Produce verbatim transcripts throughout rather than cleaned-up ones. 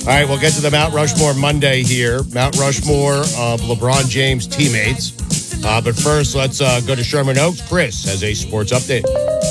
All right, we'll get to the Mount Rushmore Monday here. Mount Rushmore of LeBron James teammates. Uh, but first, let's uh, go to Sherman Oaks. Chris has a sports update.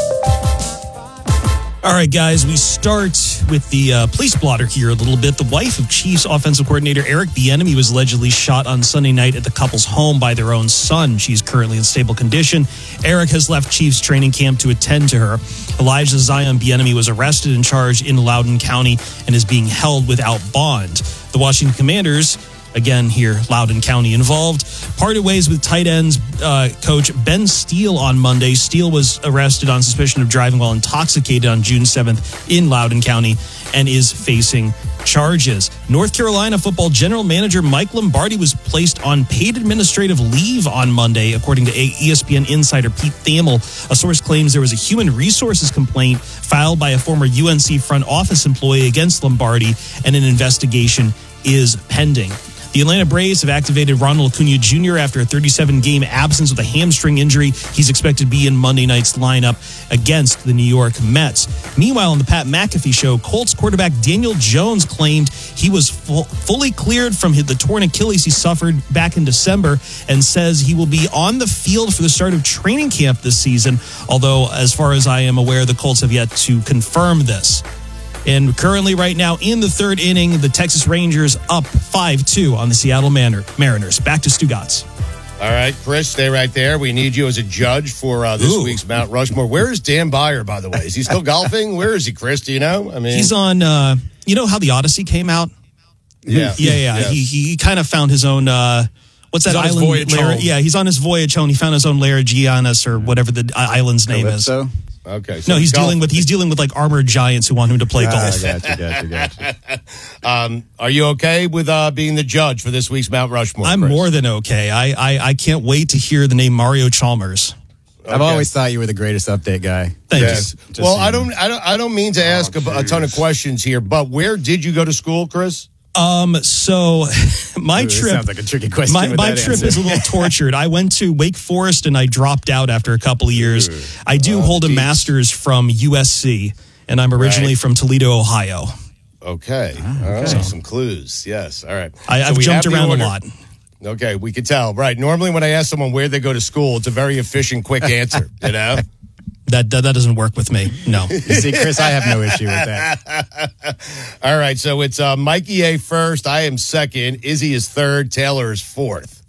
All right, guys, we start with the uh, police blotter here a little bit. The wife of Chiefs offensive coordinator Eric Bieniemy was allegedly shot on Sunday night at the couple's home by their own son. She's currently in stable condition. Eric has left Chiefs training camp to attend to her. Elijah Zion Bieniemy was arrested and charged in Loudoun County and is being held without bond. The Washington Commanders, again here, Loudoun County involved, parted ways with tight ends uh, coach Ben Steele on Monday. Steele was arrested on suspicion of driving while intoxicated on June seventh in Loudoun County and is facing charges. North Carolina football general manager Mike Lombardi was placed on paid administrative leave on Monday, according to E S P N insider Pete Thamel. A source claims there was a human resources complaint filed by a former U N C front office employee against Lombardi, and an investigation is pending. The Atlanta Braves have activated Ronald Acuna Junior after a thirty-seven game absence with a hamstring injury. He's expected to be in Monday night's lineup against the New York Mets. Meanwhile, on the Pat McAfee show, Colts quarterback Daniel Jones claimed he was full, fully cleared from the torn Achilles he suffered back in December, and says he will be on the field for the start of training camp this season, although, as far as I am aware, the Colts have yet to confirm this. And currently, right now, in the third inning, the Texas Rangers up five two on the Seattle Mariners. Back to Stu Gatz. All right, Chris, stay right there. We need you as a judge for uh, this Ooh. week's Mount Rushmore. Where is Dan Byer, by the way? Is he still golfing? Where is he, Chris? Do you know? I mean, he's on, uh, you know how the Odyssey came out? Yeah. Yeah, yeah. yeah. He, he kind of found his own... Uh, What's that he's island? Lair- yeah, he's on his voyage home. He found his own Laergianus, or whatever the island's name Calypso? is. Okay. So no, he's golf. dealing with he's dealing with like armored giants who want him to play ah, golf. Gotcha, gotcha, gotcha. um, are you okay with uh, being the judge for this week's Mount Rushmore? I'm Chris? more than okay. I, I I can't wait to hear the name Mario Chalmers. Okay. I've always thought you were the greatest update guy. Thank yes. you. Well, I don't I don't I don't mean to ask oh, a, a ton of questions here, but where did you go to school, Chris? Um, so my Ooh, trip sounds like a tricky question. My, with my that trip answer. is a little tortured. I went to Wake Forest and I dropped out after a couple of years. Ooh. I do oh, hold a geez. master's from U S C, and I'm originally right. from Toledo, Ohio. Okay. Ah, All right. okay. Some clues. Yes. All right. I, So I've we jumped have the around order. a lot. Okay, we can tell. Right. Normally when I ask someone where they go to school, it's a very efficient, quick answer, you know? That, that that doesn't work with me. No. You see, Chris, I have no issue with that. All right, so it's uh, Mikey A first. I am second. Izzy is third. Taylor is fourth.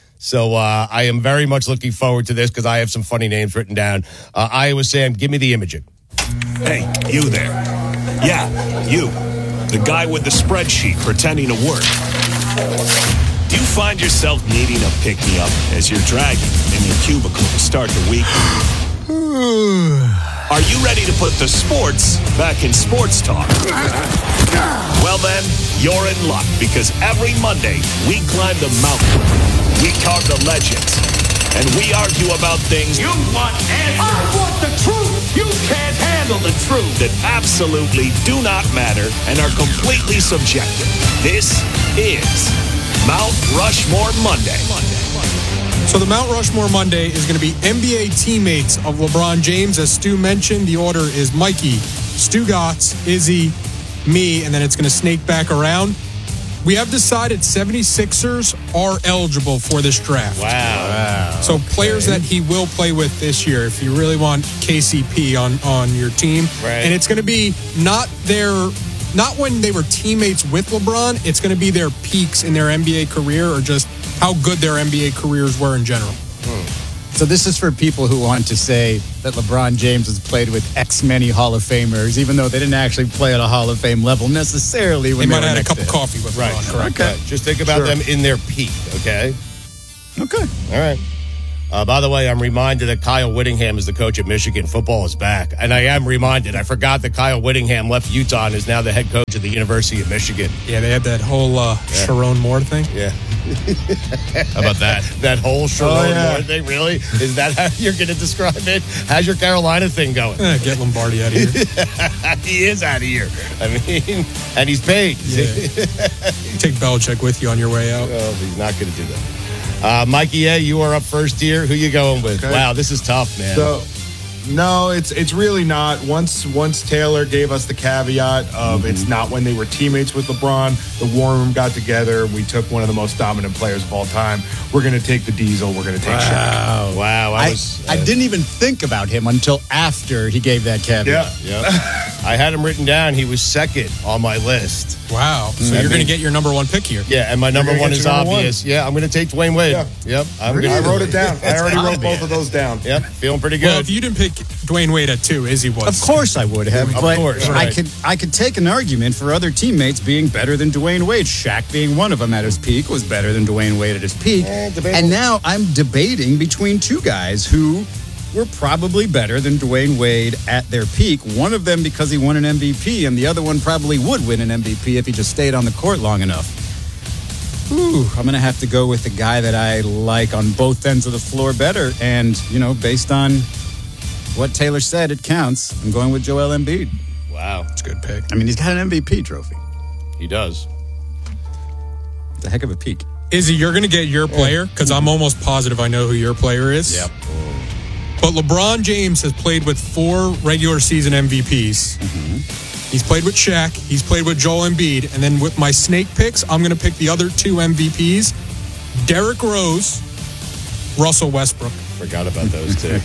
So uh, I am very much looking forward to this because I have some funny names written down. Uh, Iowa Sam, give me the imaging. Hey, you there. Yeah, you. The guy with the spreadsheet pretending to work. Do you find yourself needing a pick-me-up as you're dragging in your cubicle to start the week? Are you ready to put the sports back in sports talk? Well then, you're in luck, because every Monday we climb the mountain, we talk the legends, and we argue about things. You want answers? I want the truth. You can't handle the truth. That absolutely do not matter and are completely subjective. This is Mount Rushmore Monday. Monday. So the Mount Rushmore Monday is going to be N B A teammates of LeBron James. As Stu mentioned, the order is Mikey, Stu Gatz, Izzy, me, and then it's going to snake back around. We have decided seventy-sixers are eligible for this draft. Wow. wow. So players Okay. that he will play with this year, if you really want K C P on, on your team. Right. And it's going to be not their, not when they were teammates with LeBron, it's going to be their peaks in their N B A career, or just how good their N B A careers were in general. Hmm. So this is for people who want to say that LeBron James has played with X many Hall of Famers, even though they didn't actually play at a Hall of Fame level necessarily. They When might they have were had a next cup to of him. coffee with Right. LeBron, correct? Okay. Just think about Sure. them in their peak, okay? Okay. All right. Uh, by the way, I'm reminded that Kyle Whittingham is the coach at Michigan. Football is back. And I am reminded. I forgot that Kyle Whittingham left Utah and is now the head coach of the University of Michigan. Yeah, they had that whole uh, Yeah. Sharon Moore thing. Yeah. How about that? That whole Sharon Oh, yeah. Moore thing, really? Is that how you're going to describe it? How's your Carolina thing going? Eh, get Lombardi out of here. He is out of here. I mean, and he's paid. Yeah. Take Belichick with you on your way out. Oh, he's not going to do that. Uh, Mikey A., you are up first here. Who you going with? Okay. Wow, this is tough, man. So, No, it's it's really not. Once once Taylor gave us the caveat of mm-hmm. it's not when they were teammates with LeBron, the war room got together. We took one of the most dominant players of all time. We're going to take the Diesel. We're going to take wow. Shaq. Wow. I, I, was, I uh, didn't even think about him until after he gave that caveat. Yeah. Yep. I had him written down. He was second on my list. Wow. So I you're going mean- to get your number one pick here. Yeah, and my number gonna one get is your number obvious. Yeah, I'm going to take Dwayne Wade. Yeah. Yep. I'm I gonna, wrote it down. I already wrote obvious. both of those down. Yep, feeling pretty good. Well, if you didn't pick Dwayne Wade at two, Izzy was. Of course I would have. Of but course, I right. could I could take an argument for other teammates being better than Dwayne Wade. Shaq being one of them at his peak was better than Dwayne Wade at his peak. Eh, debatable. and now I'm debating between two guys who were probably better than Dwayne Wade at their peak. One of them because he won an M V P, and the other one probably would win an M V P if he just stayed on the court long enough. Ooh, I'm going to have to go with the guy that I like on both ends of the floor better. And, you know, based on what Taylor said, it counts. I'm going with Joel Embiid. Wow, That's a good pick. I mean, he's got an M V P trophy. he does. It's a heck of a peak. Izzy, you're going to get your player because I'm almost positive I know who your player is. Yep. But LeBron James has played with four regular season M V Ps. Mm-hmm. He's played with Shaq. He's played with Joel Embiid. And then with my snake picks, I'm going to pick the other two M V Ps. Derrick Rose, Russell Westbrook. Forgot about those two.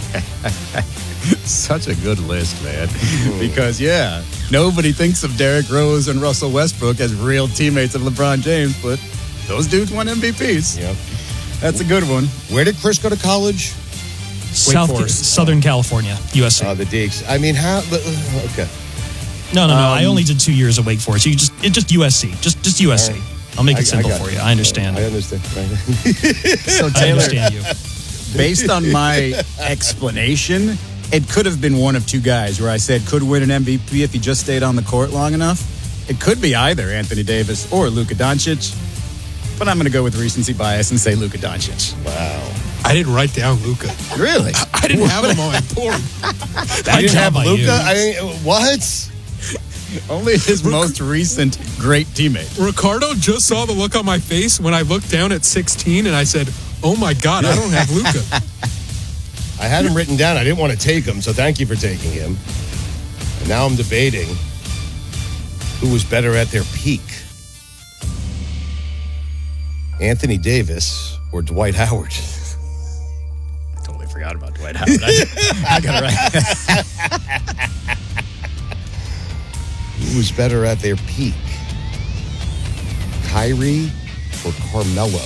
Such a good list, man. Because, yeah, nobody thinks of Derrick Rose and Russell Westbrook as real teammates of LeBron James, but those dudes won M V Ps. Yep. That's a good one. Where did Chris go to college? South, Forest. Southern California, U S C. Uh, the Deeks. I mean, how? but, uh, Okay. no, no, no. I um, only did two years at Wake Forest. You just, it just U S C. Just, just U S C. All right. I'll make I- it simple I got for it. you. I understand. I understand. Right. So, I Taylor, understand you. based on my explanation, it could have been one of two guys where I said could win an M V P if he just stayed on the court long enough. It could be either Anthony Davis or Luka Doncic, but I'm going to go with recency bias and say Luka Doncic. Wow. I didn't write down Luca. Really? I didn't have him on my board. I didn't job have by Luca. you. I mean, what? Only his most recent great teammate. Ricardo just saw the look on my face when I looked down at sixteen and I said, oh my God, I don't have Luca. I had him written down. I didn't want to take him, so thank you for taking him. And now I'm debating who was better at their peak. Anthony Davis or Dwight Howard? I totally forgot about Dwight Howard. I, I got it right. Who was better at their peak? Kyrie or Carmelo?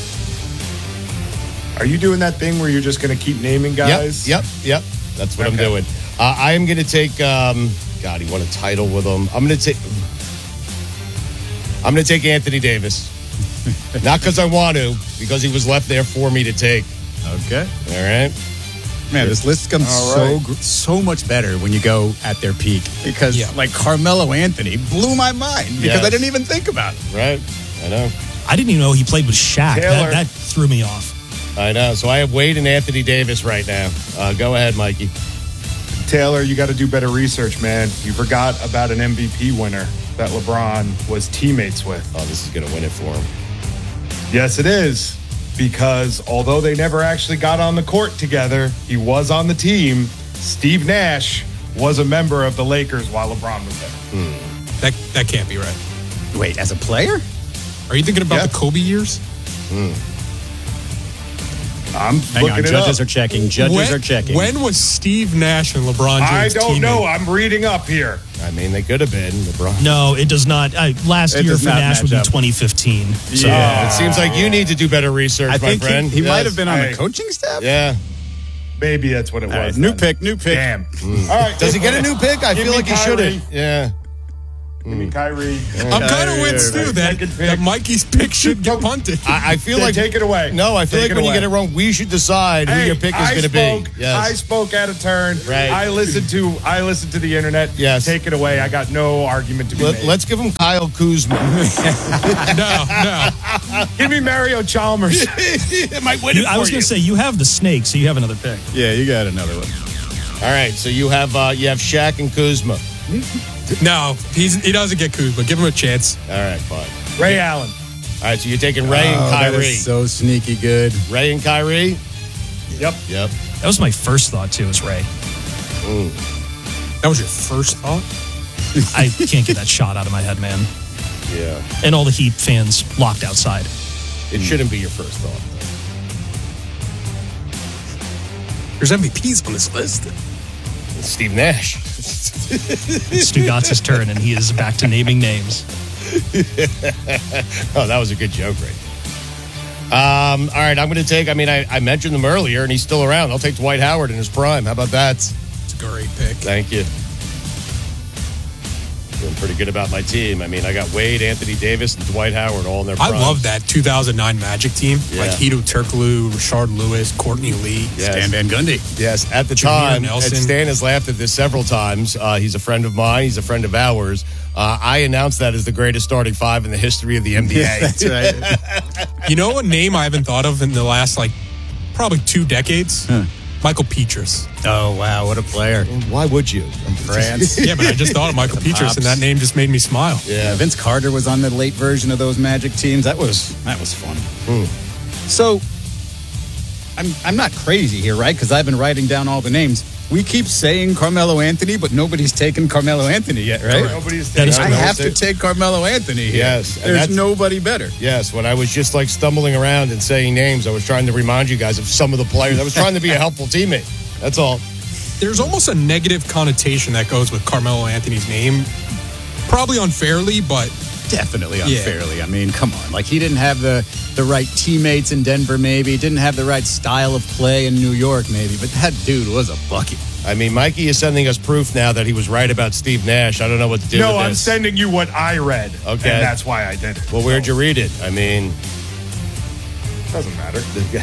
Are you doing that thing where you're just going to keep naming guys? Yep, yep, yep. That's what I'm Okay. doing. Uh, I am going to take. Um, God, he won a title with him. I'm going to take. I'm going to take Anthony Davis. Not because I want to, because he was left there for me to take. Okay. All right. Man, this list comes All so right. gr- so much better when you go at their peak because, Yeah. like, Carmelo Anthony blew my mind because Yes. I didn't even think about it. Right. I know. I didn't even know he played with Shaq. Taylor. That, that threw me off. I know. So I have Wade and Anthony Davis right now. Uh, go ahead, Mikey. Taylor, you got to do better research, man. You forgot about an M V P winner that LeBron was teammates with. Oh, this is going to win it for him. Yes, it is. Because although they never actually got on the court together, he was on the team. Steve Nash was a member of the Lakers while LeBron was there. That that can't be right. Wait, as a player? Are you thinking about Yeah. the Kobe years? I'm Hang looking on, it judges up. are checking. Judges when, are checking. When was Steve Nash and LeBron James I don't teammates? know. I'm reading up here. I mean, they could have been LeBron. No, it does not. Uh, last It year does for not Nash would match be up. twenty fifteen. So. Yeah, it seems like you need to do better research, I my think friend. he, he might Yes. have been on Hey. the coaching staff. Yeah. Maybe that's what it All right, was. new then. pick, new pick. Damn. All right. Does he get a new pick? I Give feel me like he Kyrie. shouldn't. Yeah. Give me Kyrie. I'm kind of with Stu that, Second pick. that Mikey's pick should get punted. I, I feel Then like take it away. No, I feel Take like it when away. you get it wrong, we should decide who Hey, your pick is I going to spoke, be. Yes. I spoke out of turn. Right. I listened to I listened to the internet. Yes. Take it away. I got no argument to be Let, made. let's give him Kyle Kuzma. no, no. give me Mario Chalmers. it might win You, it I for was going you. to say you have the snake, so you have another pick. Yeah, you got another one. All right, so you have uh, you have Shaq and Kuzma. No, he's, he doesn't get Kuzma. Give him a chance. All right, fine. Ray Allen. All right, so you're taking Ray and Oh, that Kyrie. is so sneaky good. Ray and Kyrie. Yep. Yep. That was my first thought, too, is Ray. That was your first thought? I can't get that shot out of my head, man. Yeah. And all the Heat fans locked outside. It shouldn't be your first thought. There's M V Ps on this list. It's Steve Nash. Stu got his turn, and he is back to naming names. Oh, that was a good joke, right? Um, all right, I'm going to take, I mean, I, I mentioned him earlier, and he's still around. I'll take Dwight Howard in his prime. How about that? It's a great pick. Thank you. Feeling pretty good about my team. I mean, I got Wade, Anthony Davis, and Dwight Howard all in their I primes. love that two thousand nine Magic team. Yeah. Like Hedo Turkoglu, Rashard Lewis, Courtney Lee. Yes. Stan Van Gundy. Yes, at the Jameer time, and Nelson. Stan has laughed at this several times. Uh, he's a friend of mine. He's a friend of ours. Uh, I announced that as the greatest starting five in the history of the N B A. That's right. You know a name I haven't thought of in the last, like, probably two decades? Huh. Michael Petrus. Oh, wow. What a player. Why would you? France. Yeah, but I just thought of Michael The Petrus, and Pops. that name just made me smile. Yeah. Vince Carter was on the late version of those Magic teams. That was that was fun. Hmm. So, I'm I'm not crazy here, right? Because I've been writing down all the names. We keep saying Carmelo Anthony, but nobody's taken Carmelo Anthony yet, right? Nobody's That is I correct. have to take Carmelo Anthony here. Yes, and There's that's- nobody better. Yes, when I was just like stumbling around and saying names, I was trying to remind you guys of some of the players. I was trying to be a helpful teammate. That's all. There's almost a negative connotation that goes with Carmelo Anthony's name. Probably unfairly, but Definitely Yeah. unfairly. I mean, come on. Like, he didn't have the, the right teammates in Denver, maybe. Didn't have the right style of play in New York, maybe. But that dude was a bucket. I mean, Mikey is sending us proof now that he was right about Steve Nash. I don't know what to do No, with I'm this. sending you what I read. Okay. And that's why I did it. Well, where'd you read it? I mean, Doesn't matter.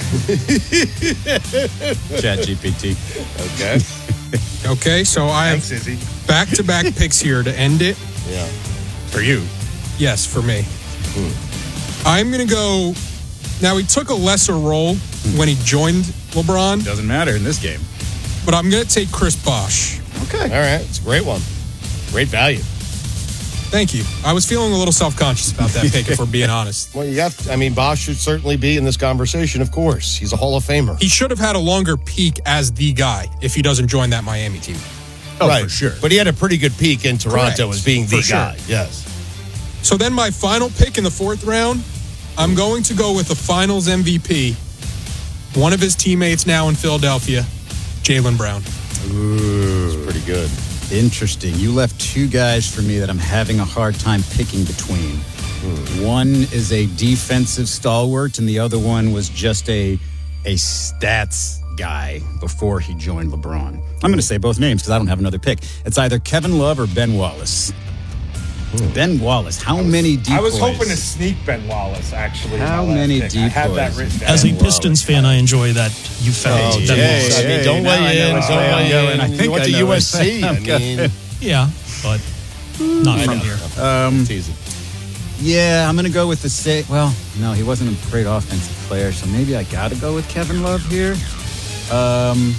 Chat G P T. okay. okay, so I have Thanks, Izzy. back-to-back picks here to end it. Yeah. For you. Yes, for me. I'm going to go. Now, he took a lesser role when he joined LeBron, Doesn't matter in this game. but I'm going to take Chris Bosh. Okay. All right. It's a great one. Great value. Thank you. I was feeling a little self-conscious about that pick, if we're being honest. Well, you have to, I mean, Bosch should certainly be in this conversation, of course. He's a Hall of Famer. He should have had a longer peak as the guy if he doesn't join that Miami team. Oh, right. for sure. But he had a pretty good peak in Toronto Correct. as being the For sure. guy. Yes. So then my final pick in the fourth round, I'm going to go with the Finals M V P, one of his teammates now in Philadelphia, Jaylen Brown. It's pretty good. Interesting. You left two guys for me that I'm having a hard time picking between. One is a defensive stalwart, and the other one was just a a stats guy before he joined LeBron. I'm going to say both names because I don't have another pick. It's either Kevin Love or Ben Wallace. Ben Wallace. How many depoys? I was hoping to sneak Ben Wallace, actually. in How my last many pick. I had that depoys? written down. As a Love Pistons fan, I enjoy that you found Oh, Ben Jay, Wallace. I mean, don't now I weigh know in. which Don't way I'm weigh going. in. I You think went I to know U S which way C. I I'm going. mean, Yeah, but not from here. Um, teasing. Yeah, I'm going to go with the same. Well, no, he wasn't a great offensive player, so maybe I got to go with Kevin Love here. Um,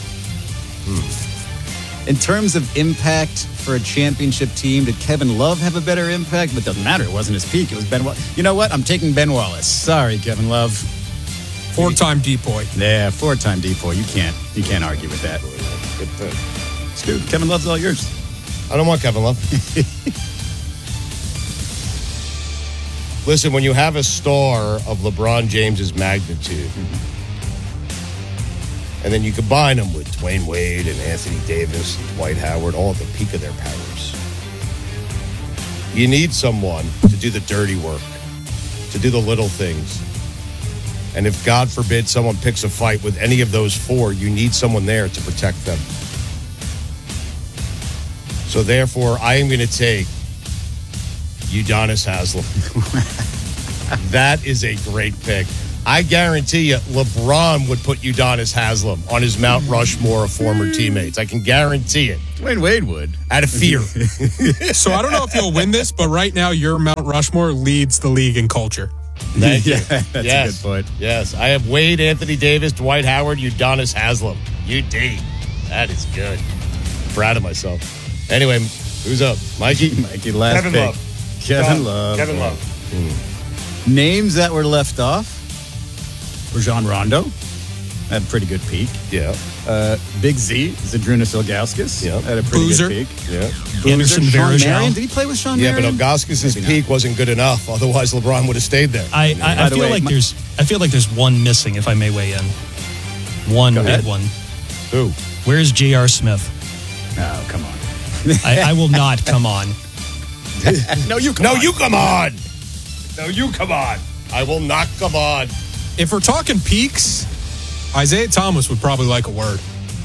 in terms of impact for a championship team, did Kevin Love have a better impact? But it doesn't matter. It wasn't his peak. It was Ben Wallace. You know what? I'm taking Ben Wallace. Sorry, Kevin Love. Four-time depoy. Yeah, four-time depoy. You can't. You can't argue with that. Good pick. Stu, Kevin Love's all yours. I don't want Kevin Love. Listen, when you have a star of LeBron James's magnitude, and then you combine them with Dwayne Wade and Anthony Davis and Dwight Howard, all at the peak of their powers, you need someone to do the dirty work, to do the little things. And if, God forbid, someone picks a fight with any of those four, you need someone there to protect them. So therefore, I am going to take Udonis Haslem. That is a great pick. I guarantee you, LeBron would put Udonis Haslem on his Mount Rushmore of former teammates. I can guarantee it. Dwayne Wade would. Out of fear. So I don't know if you'll win this, but right now your Mount Rushmore leads the league in culture. Thank you. Yeah, that's yes. a good point. Yes. I have Wade, Anthony Davis, Dwight Howard, Udonis Haslem. U D. That is good. Proud of myself. Anyway, who's up? Mikey? Mikey, last Kevin pick. Love. Kevin Done. Love. Kevin Love. Names that were left off: Rajon Rondo, had a pretty good peak. Yeah. Uh, Big Z, Zydrunas Ilgauskas, Yeah. had a pretty Boozer. good peak. Yeah. Anderson Boozer, Sean Varejao. Marion. Did he play with Sean Yeah, but Marion? Ilgauskas' Maybe not. peak wasn't good enough. Otherwise, LeBron would have stayed there. I, I, I By the feel way, like my- there's I feel like there's one missing, if I may weigh in. One Go big ahead. one. Who? Where's J R. Smith? Oh, come on. I, I will not come on. No, you come No, on. you come on. No, you come on. I will not come on. If we're talking peaks, Isaiah Thomas would probably like a word.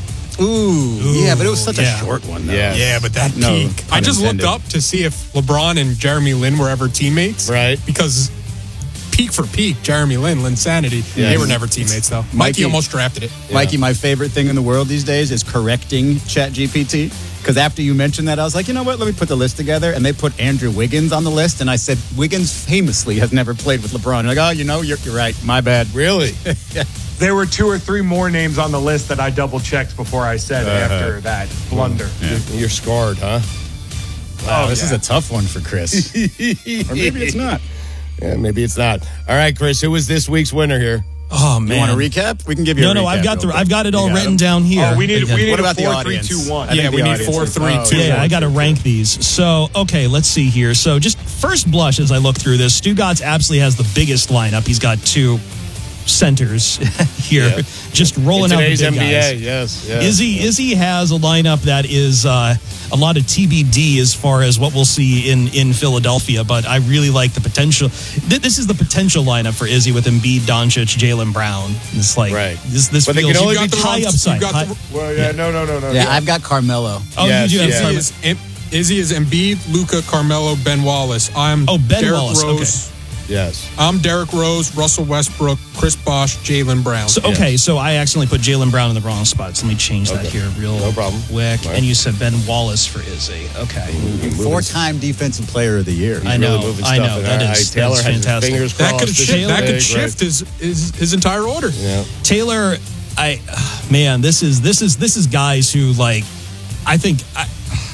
Ooh, yeah, but it was such yeah. a short one, though. Yeah. Yeah, but that No, peak. I just looked unintended. up to see if LeBron and Jeremy Lin were ever teammates. Right. Because peak for peak, Jeremy Lin, Linsanity, Yes. they were never teammates, though. Mikey, Mikey- almost drafted it. Mikey, my favorite thing in the world these days is correcting ChatGPT. Because after you mentioned that, I was like, you know what? Let me put the list together. And they put Andrew Wiggins on the list. And I said, Wiggins famously has never played with LeBron. And like, oh, you know, you're, you're right. My bad. Really? There were two or three more names on the list that I double checked before I said Uh-huh. after that blunder. You're scarred, huh? Wow, this yeah. is a tough one for Chris. Or maybe it's not. Yeah, maybe it's not. All right, Chris, who was this week's winner here? Oh You man. want a recap? We can give you No, a recap. no, I've got the real quick. I've got it You all got written them? down here. Oh, we need, Again. we need What a about the four, audience? three, two, one. I think Yeah, the we need audience four, is- three, oh, two. Yeah, I got to rank these. So, okay, let's see here. So, just first blush as I look through this, Stu Gatz absolutely has the biggest lineup. He's got two centers here, Yeah. just rolling In out the today's big N B A, guys. yes. yes. Izzy Izzy has a lineup that is uh, a lot of T B D as far as what we'll see in, in Philadelphia, but I really like the potential. Th- This is the potential lineup for Izzy with Embiid, Doncic, Jalen Brown. It's like Right. this. This But they feels can only You got be the high wrong- upside. you got High- the- Well, yeah, no, no, no, no. Yeah, I've got Carmelo. oh, Yes, you do have yes. Izzy Carmelo. is, Em- Izzy is Embiid, Luca, Carmelo, Ben Wallace. I'm Oh, Ben Derrick Wallace, Rose. Yes. I'm Derrick Rose, Russell Westbrook, Chris Bosh, Jalen Brown. So okay, so I accidentally put Jalen Brown in the wrong spot. So let me change that Okay. here real No problem. quick. Right. And you said Ben Wallace for Izzy. Okay. Four-time Defensive Player of the Year. I know, Really moving I stuff know. in. That All is- right, Taylor that's has his fantastic. fingers that crossed. could This is shift. That big, could right? shift his, his his entire order. Yeah. Taylor, I man, this is this is this is guys who like. I think I,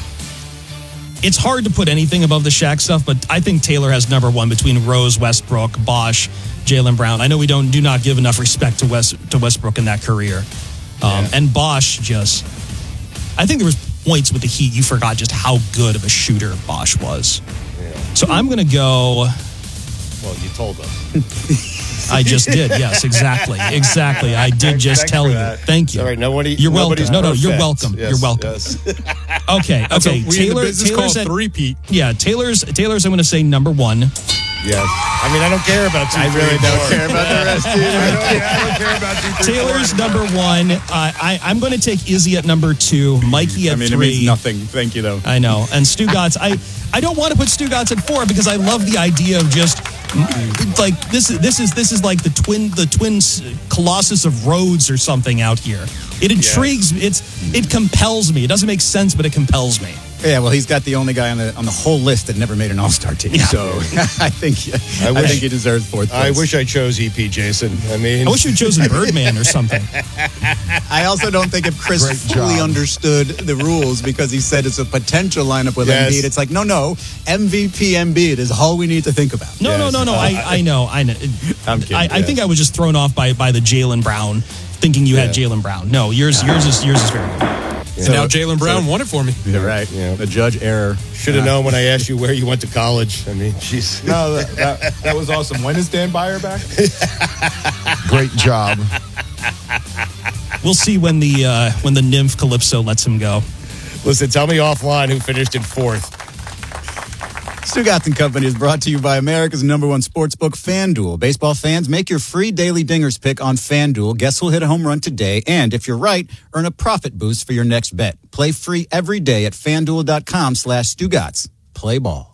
it's hard to put anything above the Shaq stuff, but I think Taylor has number one between Rose, Westbrook, Bosh, Jalen Brown. I know we don't do not give enough respect to West to Westbrook in that career, um, Yeah. and Bosh just. I think there was points with the Heat you forgot just how good of a shooter Bosh was. So I'm going to go. Well, you told us. I just did. Yes, exactly. Exactly. I did just Thanks tell for you. that. Thank you. All right, nobody, You're welcome. nobody's No, no, you're perfect. welcome. Yes, You're welcome. yes. Okay. That's Okay. what we in the Taylor. business Taylor's call at, three-peat. yeah. Taylor's. Taylor's. I'm going to say number one. Yes. I mean, I don't care about two, I really three, don't four. care about the rest either. I don't, yeah, I don't care about two, three, Taylor's four. number one. Uh, I, I'm going to take Izzy at number two. Mikey at I mean, three. it means nothing. Thank you, though. I know. And Stu Gatz, I, I don't want to put Stu Gatz at four because I love the idea of just like this. This is this is like the twin the twin colossus of Rhodes or something out here. It intrigues me. It's it compels me. It doesn't make sense, but it compels me. Yeah, well, he's got the only guy on the on the whole list that never made an All-Star team. Yeah. So I think I, wish- think he deserves fourth I place. wish I chose E P, Jason. I mean, I wish you'd chosen Birdman or something. I also don't think if Chris Great fully job. understood the rules because he said it's a potential lineup with Yes. Embiid. It's like, no, no, M V P Embiid is all we need to think about. No, no, Yes. no, no. I, I know. I know. I'm kidding, I, I yeah. think I was just thrown off by by the Jalen Brown, thinking you had Yeah. Jalen Brown. No, yours yours is yours is very good. And now Jalen Brown won it for me. You're right. Yeah. The judge error. should have known when I asked you where you went to college. I mean, jeez. No, that, that, that was awesome. When is Dan Byer back? Great job. We'll see when the uh, when the nymph Calypso lets him go. Listen, tell me offline who finished in fourth. Stu Gatz and Company is brought to you by America's number one sportsbook, FanDuel. Baseball fans, make your free daily dingers pick on FanDuel. Guess who'll hit a home run today? And if you're right, earn a profit boost for your next bet. Play free every day at FanDuel.com slash Stu Gatz. Play ball.